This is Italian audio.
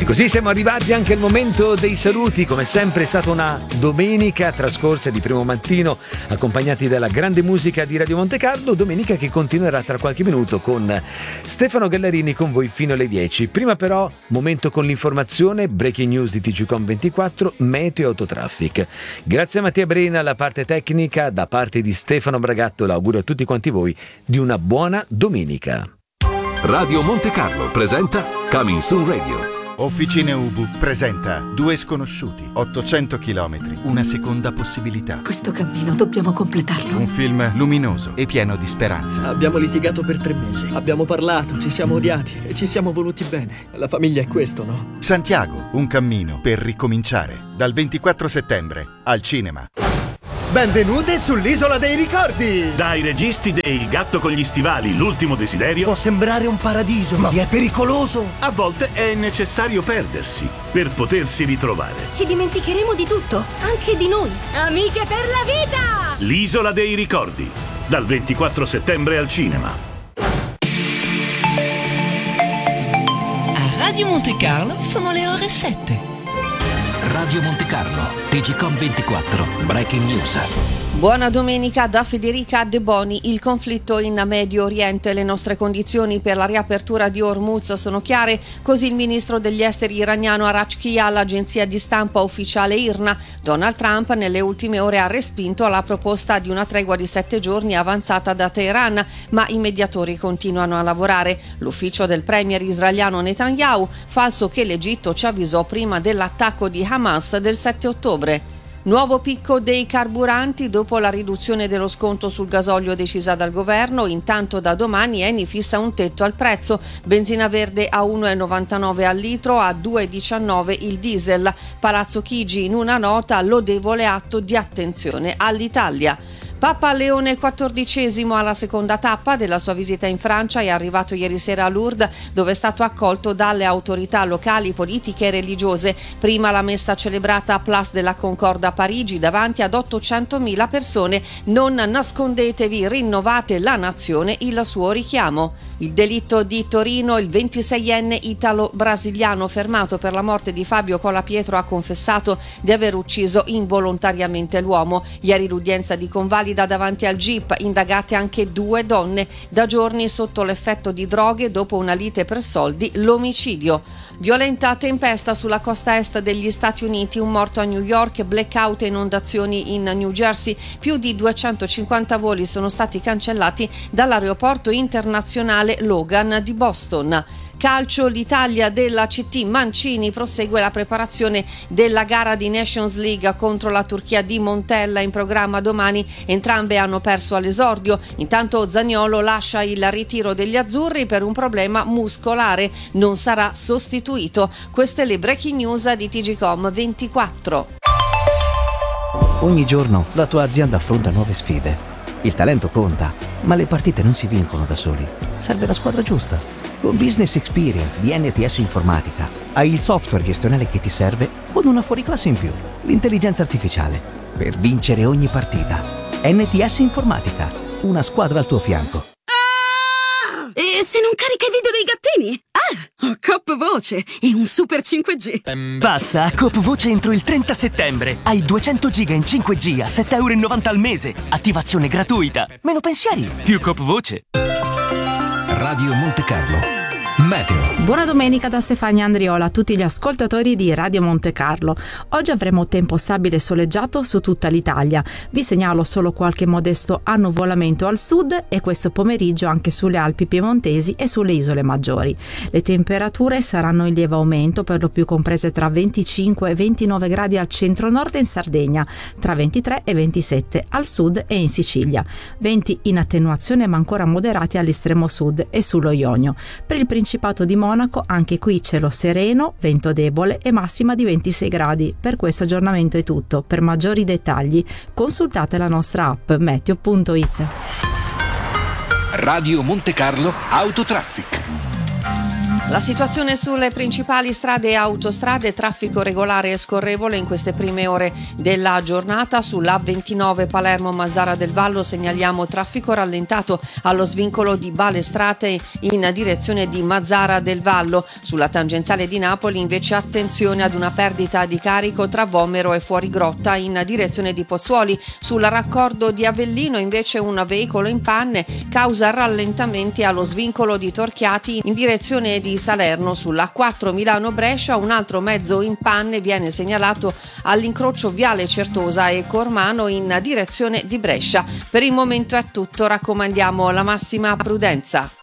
Così siamo arrivati anche al momento dei saluti. Come sempre è stata una domenica trascorsa di primo mattino accompagnati dalla grande musica di Radio Monte Carlo, domenica che continuerà tra qualche minuto con Stefano Gallarini con voi fino alle 10. Prima però momento con l'informazione, breaking news di TGcom24, meteo e autotraffic. Grazie a Mattia Brena alla parte tecnica, da parte di Stefano Bragatto l'augurio a tutti quanti voi di una buona domenica. Radio Monte Carlo presenta Coming Soon Radio. Officine Ubu presenta Due sconosciuti, 800 chilometri, una seconda possibilità. Questo cammino dobbiamo completarlo. Un film luminoso e pieno di speranza. Abbiamo litigato per 3 mesi, abbiamo parlato, ci siamo odiati e ci siamo voluti bene. La famiglia è questo, no? Santiago, un cammino per ricominciare. Dal 24 settembre al cinema. Benvenute sull'Isola dei Ricordi! Dai registi dei Gatto con gli stivali, l'ultimo desiderio. Può sembrare un paradiso, ma è pericoloso! A volte è necessario perdersi per potersi ritrovare. Ci dimenticheremo di tutto, anche di noi. Amiche per la vita! L'Isola dei Ricordi, dal 24 settembre al cinema. A Radio Monte Carlo sono le ore 7. Radio Monte Carlo, TGcom24, Breaking News. Buona domenica da Federica De Boni. Il conflitto in Medio Oriente, le nostre condizioni per la riapertura di Hormuz sono chiare, così il ministro degli esteri iraniano Arachchi all'agenzia di stampa ufficiale IRNA. Donald Trump nelle ultime ore ha respinto la proposta di una tregua di 7 giorni avanzata da Teheran, ma i mediatori continuano a lavorare. L'ufficio del premier israeliano Netanyahu, falso che l'Egitto ci avvisò prima dell'attacco di Hamas del 7 ottobre. Nuovo picco dei carburanti dopo la riduzione dello sconto sul gasolio decisa dal governo. Intanto da domani Eni fissa un tetto al prezzo. Benzina verde a 1,99 al litro, a 2,19 il diesel. Palazzo Chigi in una nota lodevole atto di attenzione all'Italia. Papa Leone XIV alla seconda tappa della sua visita in Francia è arrivato ieri sera a Lourdes, dove è stato accolto dalle autorità locali, politiche e religiose. Prima la messa celebrata a Place de la Concorde a Parigi davanti ad 800.000 persone. Non nascondetevi, rinnovate la nazione, il suo richiamo. Il delitto di Torino, il 26enne italo-brasiliano fermato per la morte di Fabio Colapietro ha confessato di aver ucciso involontariamente l'uomo. Ieri l'udienza di convalida davanti al GIP, indagate anche 2 donne, da giorni sotto l'effetto di droghe dopo una lite per soldi, l'omicidio. Violenta tempesta sulla costa est degli Stati Uniti, un morto a New York, blackout e inondazioni in New Jersey, più di 250 voli sono stati cancellati dall'aeroporto internazionale Logan di Boston. Calcio, l'Italia della CT Mancini prosegue la preparazione della gara di Nations League contro la Turchia di Montella in programma domani. Entrambe hanno perso all'esordio. Intanto Zaniolo lascia il ritiro degli azzurri per un problema muscolare. Non sarà sostituito. Queste le breaking news di TGcom24. Ogni giorno la tua azienda affronta nuove sfide. Il talento conta, ma le partite non si vincono da soli. Serve la squadra giusta. Con Business Experience di NTS Informatica hai il software gestionale che ti serve con una fuoriclasse in più, l'intelligenza artificiale, per vincere ogni partita. NTS Informatica, una squadra al tuo fianco. E se non carica i video dei gattini? Ho Coop Voce e un super 5G. Passa a Coop Voce entro il 30 settembre. Hai 200 giga in 5G a €7,90 al mese. Attivazione gratuita. Meno pensieri, più Coop Voce. Radio Monte Carlo. Meteo. Buona domenica da Stefania Andriola a tutti gli ascoltatori di Radio Monte Carlo. Oggi avremo tempo stabile e soleggiato su tutta l'Italia. Vi segnalo solo qualche modesto annuvolamento al sud e questo pomeriggio anche sulle Alpi piemontesi e sulle isole maggiori. Le temperature saranno in lieve aumento, per lo più comprese tra 25 e 29 gradi al centro-nord e in Sardegna, tra 23 e 27 al sud e in Sicilia. Venti in attenuazione ma ancora moderati all'estremo sud e sullo Ionio. Per il Principato di Monaco anche qui cielo sereno, vento debole e massima di 26 gradi. Per questo aggiornamento è tutto. Per maggiori dettagli consultate la nostra app meteo.it. Radio Monte Carlo Autotraffic. La situazione sulle principali strade e autostrade, traffico regolare e scorrevole in queste prime ore della giornata. Sulla A29 Palermo-Mazzara del Vallo segnaliamo traffico rallentato allo svincolo di Balestrate in direzione di Mazzara del Vallo. Sulla tangenziale di Napoli invece attenzione ad una perdita di carico tra Vomero e Fuorigrotta in direzione di Pozzuoli. Sul raccordo di Avellino invece un veicolo in panne causa rallentamenti allo svincolo di Torchiati in direzione di Salerno. Sulla A4 Milano-Brescia un altro mezzo in panne viene segnalato all'incrocio Viale Certosa e Cormano in direzione di Brescia. Per il momento è tutto, raccomandiamo la massima prudenza.